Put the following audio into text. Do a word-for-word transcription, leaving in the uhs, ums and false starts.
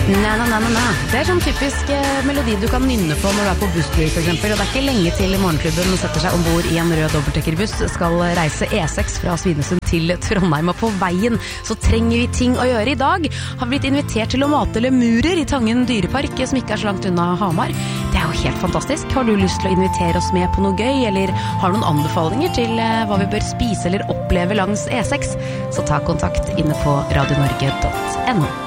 Na, na, na, na, na. Det er sånn typisk eh, melodi du kan nynne på når du er på busstur for eksempel, og det er ikke lenge til morgenklubben setter seg ombord i en rød dobbeltdekkerbuss, skal reise E seks fra Svinesund til Trondheim, og på veien så trenger vi ting å gjøre. I dag har vi blitt invitert til å mate lemurer i Tangen dyrepark, som ikke er så langt unna Hamar. Det er jo helt fantastisk. Har du lyst til å invitere oss med på noe gøy, eller har noen anbefalinger til eh, hva vi bør spise eller oppleve langs E seks, så ta kontakt inne på radionorge punktum no.